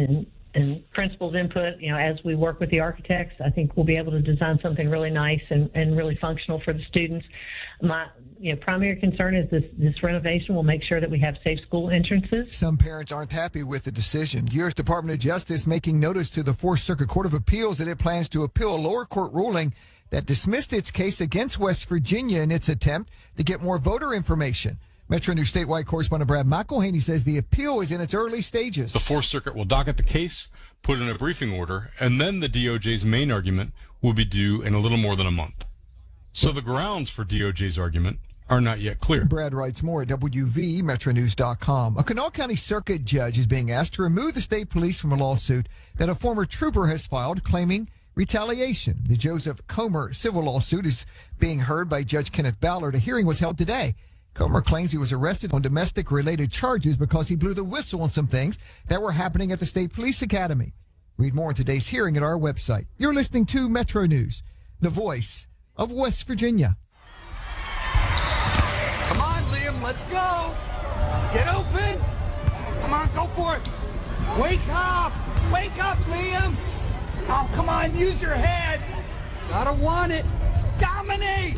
and principals' input, as we work with the architects, I think we'll be able to design something really nice and really functional for the students. My primary concern is this renovation will make sure that we have safe school entrances. Some parents aren't happy with the decision. U.S. Department of Justice making notice to the Fourth Circuit Court of Appeals that it plans to appeal a lower court ruling that dismissed its case against West Virginia in its attempt to get more voter information. Metro News statewide correspondent Brad McElhaney says the appeal is in its early stages. The Fourth Circuit will docket the case, put in a briefing order, and then the DOJ's main argument will be due in a little more than a month. So the grounds for DOJ's argument are not yet clear. Brad writes more at WVMetroNews.com. A Kanawha County Circuit judge is being asked to remove the state police from a lawsuit that a former trooper has filed claiming retaliation. The Joseph Comer civil lawsuit is being heard by Judge Kenneth Ballard. A hearing was held today. Comer claims he was arrested on domestic-related charges because he blew the whistle on some things that were happening at the State Police Academy. Read more in today's hearing at our website. You're listening to Metro News, the voice of West Virginia. Come on, Liam, let's go. Get open. Come on, go for it. Wake up. Wake up, Liam. Oh, come on, use your head. Gotta want it. Dominate.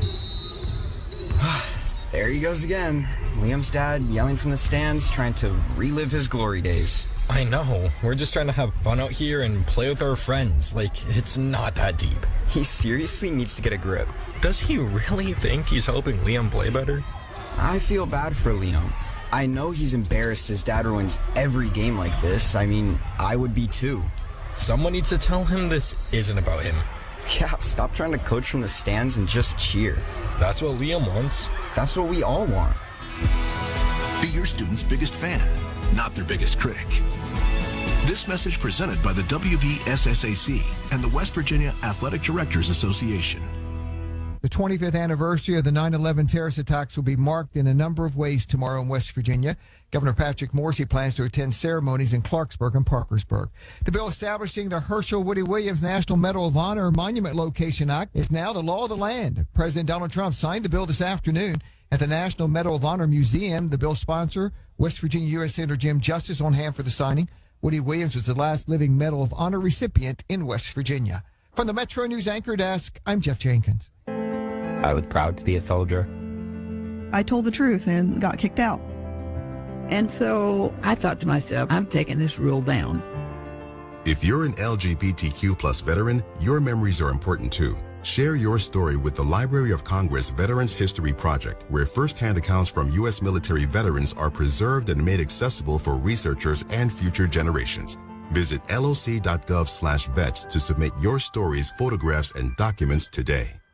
There he goes again. Liam's dad yelling from the stands, trying to relive his glory days. I know. We're just trying to have fun out here and play with our friends. It's not that deep. He seriously needs to get a grip. Does he really think he's helping Liam play better? I feel bad for Liam. I know he's embarrassed his dad ruins every game like this. I mean, I would be too. Someone needs to tell him this isn't about him. Yeah, stop trying to coach from the stands and just cheer. That's what Liam wants. That's what we all want. Be your student's biggest fan, not their biggest critic. This message presented by the WVSSAC and the West Virginia Athletic Directors Association. The 25th anniversary of the 9/11 terrorist attacks will be marked in a number of ways tomorrow in West Virginia. Governor Patrick Morrisey plans to attend ceremonies in Clarksburg and Parkersburg. The bill establishing the Herschel Woody Williams National Medal of Honor Monument Location Act is now the law of the land. President Donald Trump signed the bill this afternoon at the National Medal of Honor Museum. The bill's sponsor, West Virginia U.S. Senator Jim Justice, on hand for the signing. Woody Williams was the last living Medal of Honor recipient in West Virginia. From the Metro News Anchor Desk, I'm Jeff Jenkins. I was proud to be a soldier. I told the truth and got kicked out. And so I thought to myself, I'm taking this rule down. If you're an LGBTQ plus veteran, your memories are important too. Share your story with the Library of Congress Veterans History Project, where firsthand accounts from U.S. military veterans are preserved and made accessible for researchers and future generations. Visit loc.gov/vets to submit your stories, photographs, and documents today.